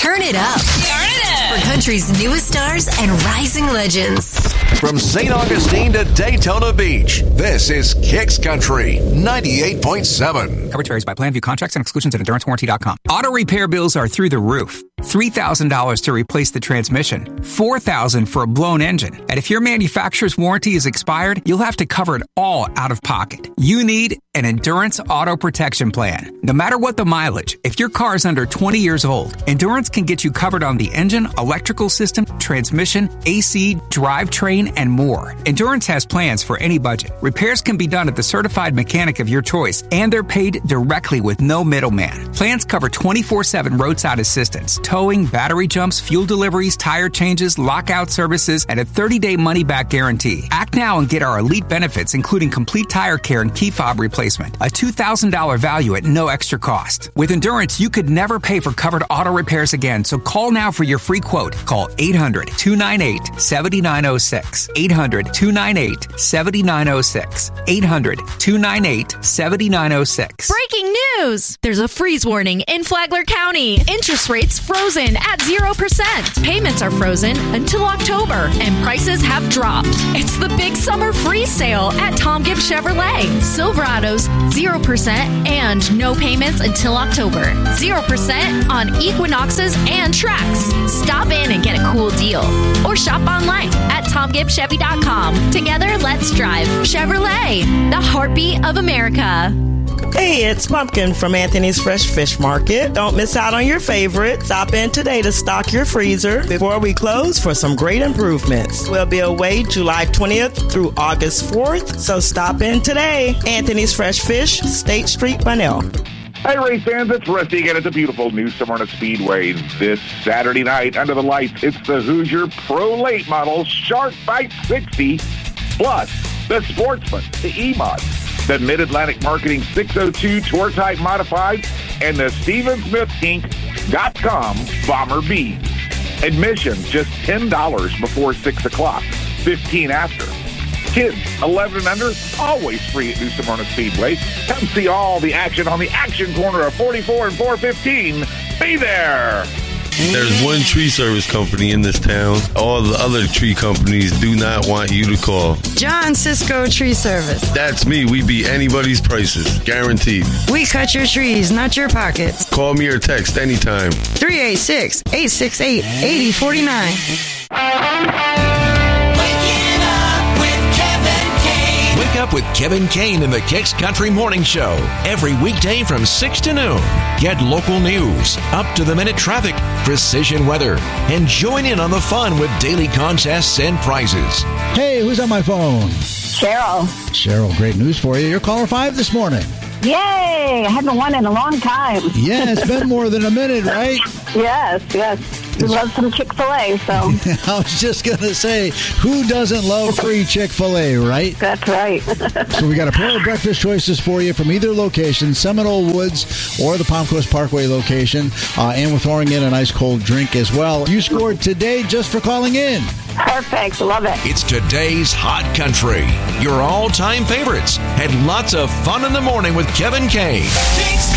Turn it up. Turn it up. For country's newest stars and rising legends. From St. Augustine to Daytona Beach, this is Kicks Country 98.7. Coverage varies by plan, view contracts and exclusions at EnduranceWarranty.com. Auto repair bills are through the roof. $3,000 to replace the transmission, $4,000 for a blown engine. And if your manufacturer's warranty is expired, you'll have to cover it all out of pocket. You need an Endurance Auto Protection Plan. No matter what the mileage, if your car is under 20 years old, Endurance can get you covered on the engine, electrical system, transmission, AC, drivetrain, and more. Endurance has plans for any budget. Repairs can be done at the certified mechanic of your choice, and they're paid directly with no middleman. Plans cover 24/7 roadside assistance, towing, battery jumps, fuel deliveries, tire changes, lockout services, and a 30-day money-back guarantee. Act now and get our elite benefits, including complete tire care and key fob replacement. A $2,000 value at no extra cost. With Endurance, you could never pay for covered auto repairs again, so call now for your free quote. Call 800-298-7906. 800-298-7906. 800-298-7906. Breaking news! There's a freeze warning in Flagler County. Interest rates frozen at 0%. Payments are frozen until October, and prices have dropped. It's the big summer freeze sale at Tom Gibbs Chevrolet. Silverados, 0% and no payments until October. 0% on Equinoxes and Trax. Stop in and get a cool deal. Or shop online at TomGibbsChevy.com. Together, let's drive. Chevrolet, the heartbeat of America. Hey, it's Pumpkin from Anthony's Fresh Fish Market. Don't miss out on your favorites. Stop in today to stock your freezer before we close for some great improvements. We'll be away July 20th through August 4th, so stop in today. Anthony's Fresh Fish, State Street, Bunnell. Hey, race fans, it's Rusty again at the beautiful New Smyrna Speedway. This Saturday night, under the lights, it's the Hoosier Pro Late Model Shark Fight 60, plus the Sportsman, the E-Mod, the Mid-Atlantic Marketing 602 Tour Type Modified, and the Steven Smith Inc.com Bomber B. Admission just $10 before 6 o'clock, 15 after. Kids 11 and under, always free at New Smyrna Speedway. Come see all the action on the action corner of 44 and 415. Be there! There's one tree service company in this town. All the other tree companies do not want you to call. John Cisco Tree Service. That's me. We beat anybody's prices. Guaranteed. We cut your trees, not your pockets. Call me or text anytime. 386-868-8049. Wake up with Kevin Kane in the Kicks Country Morning Show every weekday from 6 to noon. Get local news, up-to-the-minute traffic, precision weather, and join in on the fun with daily contests and prizes. Hey, who's on my phone? Cheryl. Cheryl, great news for you. You're caller 5 this morning. Yay! I haven't won in a long time. Yeah, it's been more than a minute, right? Yes. We love some Chick-fil-A, so. I was just going to say, who doesn't love free Chick-fil-A, right? That's right. So we got a pair of breakfast choices for you from either location, Seminole Woods or the Palm Coast Parkway location, and we're throwing in a nice cold drink as well. You scored today just for calling in. Perfect. Love it. It's today's Hot Country, your all-time favorites, and lots of fun in the morning with Kevin Kane.